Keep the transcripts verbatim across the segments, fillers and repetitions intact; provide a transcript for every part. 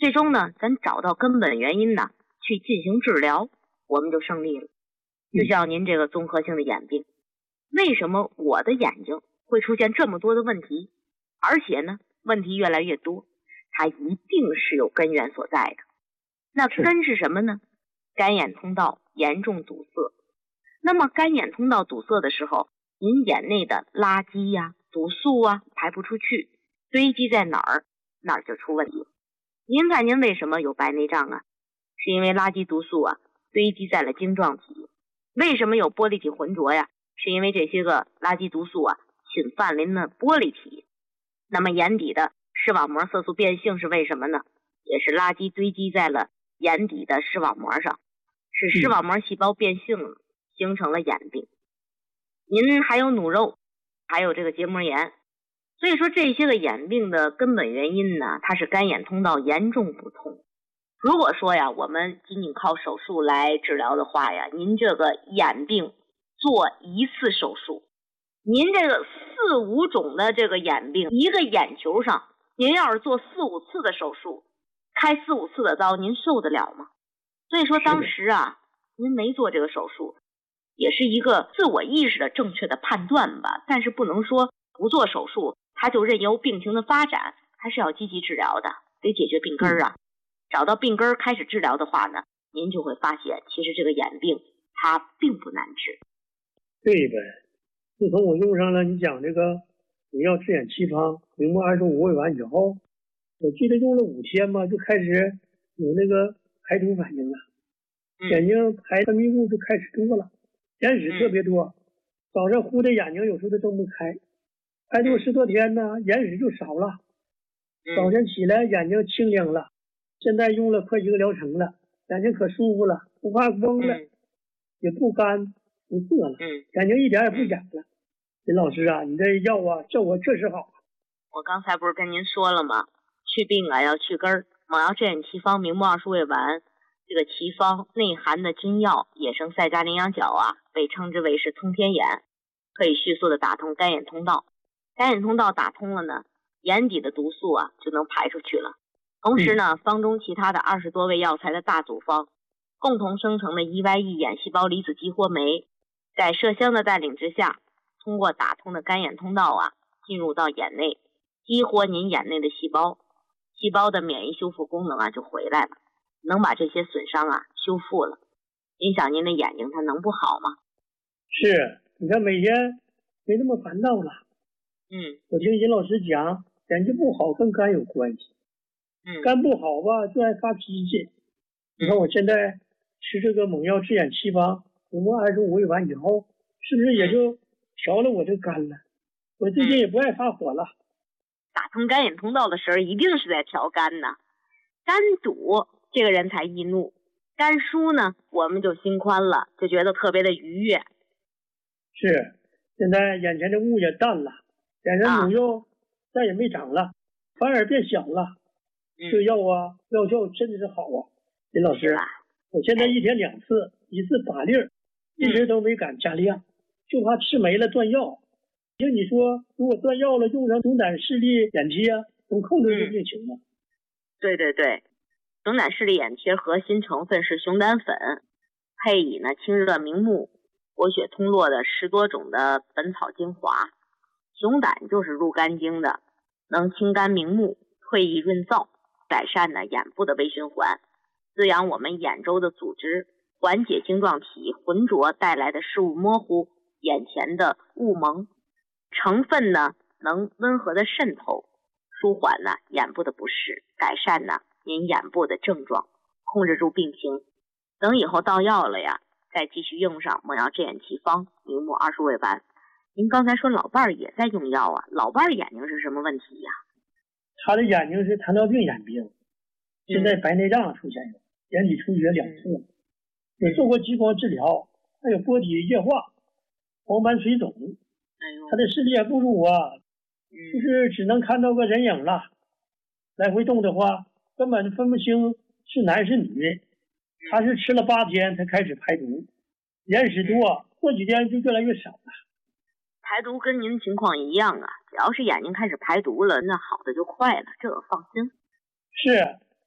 最终呢，咱找到根本原因呢，去进行治疗，我们就胜利了。就像您这个综合性的眼病，为什么我的眼睛会出现这么多的问题，而且呢，问题越来越多，它一定是有根源所在的。那根是什么呢？干眼通道严重堵塞。那么干眼通道堵塞的时候，您眼内的垃圾呀、毒素啊排不出去，堆积在哪儿，哪儿就出问题了。您看您为什么有白内障啊？是因为垃圾毒素啊堆积在了晶状体。为什么有玻璃体浑浊呀？是因为这些个垃圾毒素啊侵犯了那玻璃体。那么眼底的视网膜色素变性是为什么呢？也是垃圾堆积在了眼底的视网膜上，使视网膜细胞变性了，形成了眼病。您还有努肉，还有这个结膜炎。所以说这些个眼病的根本原因呢，它是干眼通道严重不通。如果说呀，我们仅仅靠手术来治疗的话呀，您这个眼病做一次手术，您这个四五种的这个眼病，一个眼球上，您要是做四五次的手术，开四五次的刀，您受得了吗？所以说当时啊，您没做这个手术，也是一个自我意识的正确的判断吧。但是不能说不做手术，它就任由病情的发展，还是要积极治疗的，得解决病根儿啊。找到病根儿开始治疗的话呢，您就会发现，其实这个眼病它并不难治。 对呗，自从我用上了你讲这个主要治眼七方明目二十五味丸以后，我记得用了五天吧，就开始有那个排毒反应了， 嗯、 眼睛排分泌物就开始多了，眼屎特别多，嗯、早上糊的眼睛有时候都睁不开，排毒十多天呢，眼屎就少了， 嗯、 早晨起来眼睛清亮了。现在用了快一个疗程了，眼睛可舒服了，不怕光了， 嗯、 也不干不涩了， 嗯、 眼睛一点也不痒了。林老师啊，你这药啊效果确实好。 我刚才不是跟您说了吗？去病啊要去根儿，蒙药镇眼奇方明目二十味丸，这个奇方内含的金药野生赛迦羚羊角啊，被称之为是通天眼，可以迅速的打通干眼通道。干眼通道打通了呢，眼底的毒素啊就能排出去了。同时呢，方中其他的二十多味药材的大组方，共同生成的 E Y E 眼细胞离子激活酶，在麝香的带领之下，通过打通的干眼通道啊，进入到眼内，激活您眼内的细胞，细胞的免疫修复功能啊就回来了，能把这些损伤啊修复了。您想您的眼睛它能不好吗？ 是，你看每天没那么烦躁了。 嗯， 我听尹老师讲，眼睛不好跟肝有关系。 嗯， 肝不好吧，就爱发脾气。你看我现在吃这个蒙药治眼七方明目二十五味丸以后，是不是也就调了我这肝了？我最近也不爱发火了。 打通干眼通道的时候，一定是在调肝呢。肝堵，这个人才易怒；肝疏呢，我们就心宽了，就觉得特别的愉悦。 是，现在眼前的雾也淡了，眼前肿瘤再也没长了，反而变小了。这药啊，药效真的是好啊，林老师，我现在一天两次，一次把粒儿，一直都没敢加量，就怕吃没了断药。就你说，如果断药了，用上熊胆视力眼贴啊，能控制住病情吗？ 对对对，熊胆视力眼贴核心成分是熊胆粉，配以呢清热明目、活血通络的十多种的本草精华。熊胆就是入肝经的，能清肝明目、退翳润燥。改善呢眼部的微循环，滋养我们眼周的组织，缓解晶状体浑浊带来的视物模糊、眼前的雾蒙。成分呢能温和的渗透，舒缓呢眼部的不适，改善呢您眼部的症状，控制住病情。等以后到药了呀，再继续用上蒙药治眼奇方明目二十味丸。您刚才说老伴儿也在用药啊，老伴儿眼睛是什么问题呀？ 他的眼睛是糖尿病眼病，现在白内障出现了，眼底出血两次，也做过激光治疗，还有波体液化、黄斑水肿，他的视力也不如我，就是只能看到个人影了，来回动的话根本分不清是男是女。他是吃了八天才开始排毒，眼屎多，过几天就越来越少了。 排毒跟您情况一样啊，只要是眼睛开始排毒了，那好的就快了，这个放心。 是，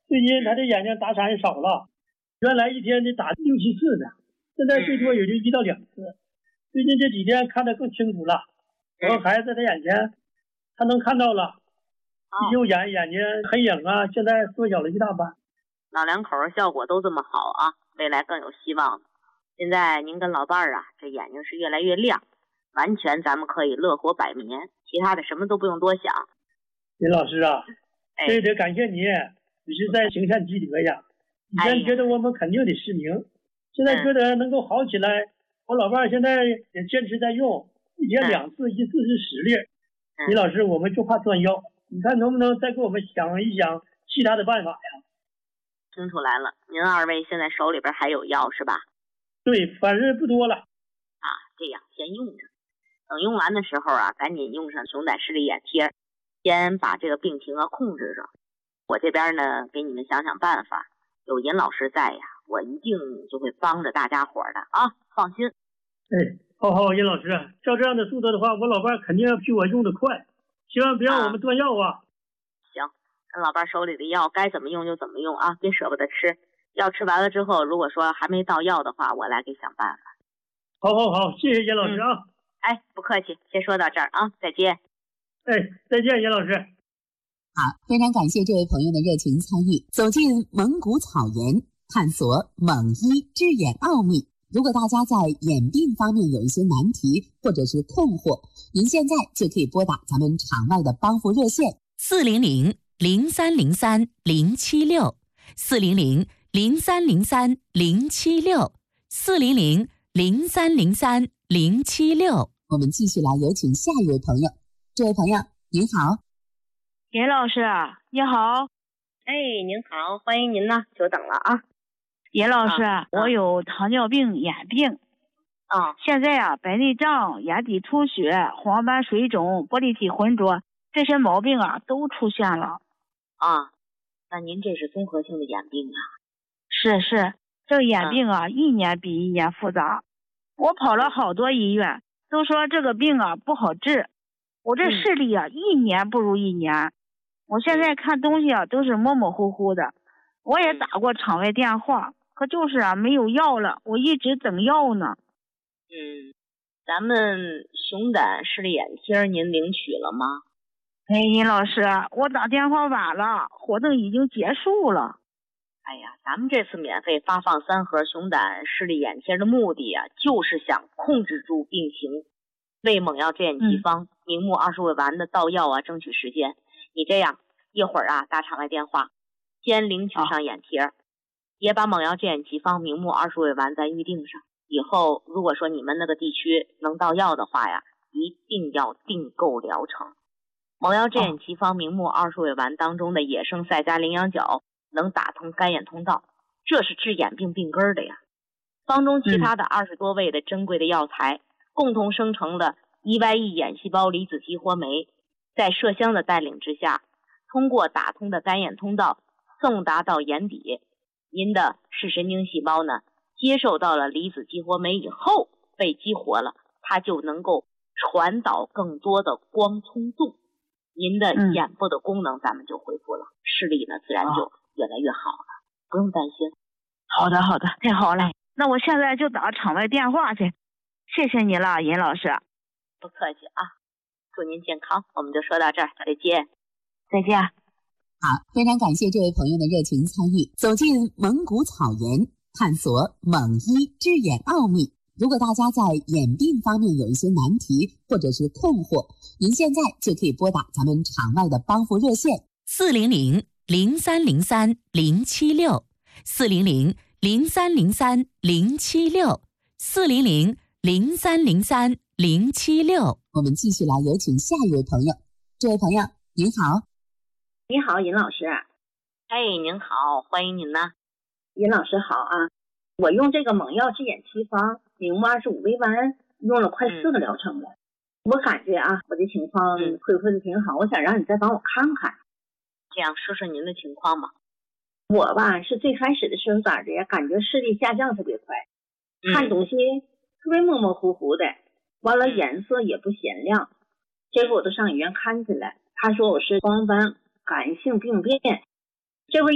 最近他的眼睛打闪也少了，原来一天得打六七次呢，现在最多也就一到两次。最近这几天看得更清楚了，我孩子在他眼前，他能看到了，右眼眼睛黑影啊，现在缩小了一大半。 老两口效果都这么好啊，未来更有希望。现在您跟老伴儿啊，这眼睛是越来越亮，完全咱们可以乐活百年，其他的什么都不用多想。 林老师啊，这也得感谢你，你是在行善积德呀。以前觉得我们肯定得失明，现在觉得能够好起来，我老伴儿现在也坚持在用，一天两次，一次是十粒。林老师，我们就怕断药，你看能不能再给我们想一想其他的办法呀？ 听出来了，您二位现在手里边还有药是吧？ 对，反正不多了。 啊，这样先用着，等用完的时候啊，赶紧用上熊胆视力眼贴，先把这个病情啊控制着。我这边呢，给你们想想办法。有尹老师在呀，我一定就会帮着大家伙的啊，放心。 哎，好好，尹老师，照这样的速度的话，我老伴肯定要比我用的快，千万别让我们断药啊。啊行，跟老伴手里的药该怎么用就怎么用啊，别舍不得吃。药吃完了之后，如果说还没到药的话，我来给想办法。 好好好，谢谢尹老师啊。 嗯、哎，不客气，先说到这儿啊，再见。 哎，再见，尹老师。 好，非常感谢这位朋友的热情参与，走进蒙古草原，探索蒙医治眼奥秘。如果大家在眼病方面有一些难题或者是困惑，您现在就可以拨打咱们场外的帮扶热线四零零零三零三零七六四零零零三零三零七六四零零零三零三零七六。 我们继续来有请下一位朋友。这位朋友您好。 尹老师你好。 哎，您好，欢迎您呢，久等了啊。 尹老师、 啊、 我有糖尿病、眼病啊， 现在啊白内障、眼底出血、黄斑水肿、玻璃体浑浊这些毛病啊都出现了啊。那您这是综合性的眼病啊？ 是是，这个眼病啊、嗯、一年比一年复杂，我跑了好多医院，都说这个病啊不好治，我这视力啊、嗯、一年不如一年，我现在看东西啊都是模模糊糊的。我也打过场外电话，可就是啊没有药了，我一直等药呢。 嗯，咱们熊胆视力眼贴您领取了吗？ 哎，尹老师，我打电话晚了，活动已经结束了。 哎呀，咱们这次免费发放三盒熊胆视力眼贴的目的啊，就是想控制住病情，为蒙药治眼急方、嗯、明目二十味丸的到药啊争取时间。你这样一会儿啊打场外电话，先领取上眼贴、啊、也把蒙药治眼急方明目二十味丸再预定上。以后如果说你们那个地区能到药的话呀，一定要订购疗程。蒙药治眼急方明目二十味丸当中的野生赛加羚羊角能打通干眼通道，这是治眼病病根的呀。方中其他的二十多味的珍贵的药材、嗯、共同生成了 E Y E 眼细胞离子激活酶，在麝香的带领之下，通过打通的干眼通道送达到眼底，您的视神经细胞呢接受到了离子激活酶以后被激活了，它就能够传导更多的光冲动，您的眼部的功能咱们就恢复了、嗯、视力呢自然就越来越好了、哦、不用担心。 好的好的，太好了，那我现在就打场外电话去。谢谢你了，尹老师。 不客气啊，祝您健康。我们就说到这儿，再见。 再见。 好，非常感谢这位朋友的热情参与，走进蒙古草原，探索蒙医治眼奥秘。如果大家在眼病方面有一些难题或者是困惑，您现在就可以拨打咱们场外的帮扶热线四零零零三零三零七六四零零零三零三零七六四零零零三零三零七六。 我们继续来有请下一位朋友。这位朋友您好。 你好，尹老师。 哎，您好，欢迎您呢。 尹老师好啊，我用这个蒙药治眼七方明目二十五味丸用了快四个疗程了、嗯、我感觉啊我的情况恢复的挺好、嗯、我想让你再帮我看看。 这样说说您的情况吧。 我吧是最开始的时候咋的呀，感觉视力下降特别快、嗯、看东西特别模模糊糊的，完了颜色也不显亮、嗯、结果我都上医院看去了，他说我是光斑感性病变，这回